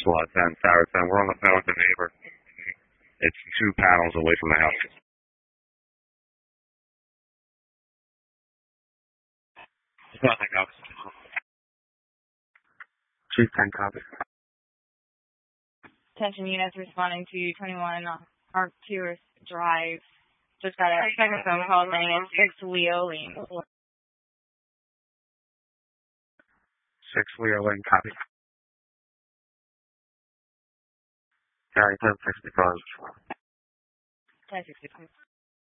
Slot 10, Tower 10. We're on the phone with the neighbor. It's 2 panels away from the house. Nothing else. Chief 10 copy. Attention units responding to 21 Arcturus Drive. Just got a second phone call saying it's 6 Leo Lane. 6 Leo Lane, copy. Gary 1065. 1065.